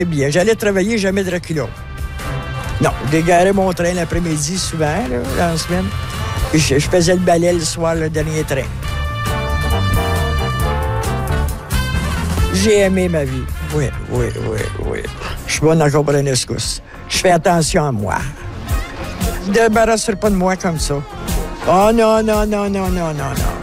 bien. J'allais travailler, jamais de reculons. Non, je dégarais mon train l'après-midi souvent, là, dans la semaine. Puis je faisais le balai le soir, le dernier train. J'ai aimé ma vie. Oui. Je suis bonne encore pour un escousse. Je fais attention à moi. Je ne me débarrasserai pas de moi comme ça. Oh non.